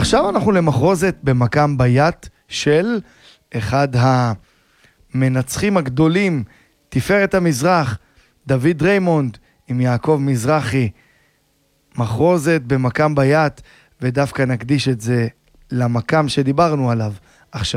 עכשיו אנחנו למחרוזת במקם ביית של אחד המנצחים הגדולים, תפארת המזרח, דוד ריימונד עם יעקב מזרחי. מחרוזת במקם ביית, ודווקא נקדיש את זה למקם שדיברנו עליו,